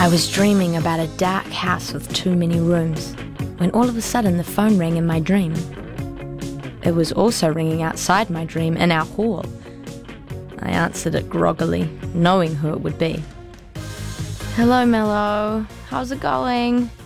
I was dreaming about a dark house with too many rooms, when all of a sudden the phone rang in my dream. It was also ringing outside my dream in our hall. I answered it groggily, knowing who it would be. "Hello, Mello. How's it going?"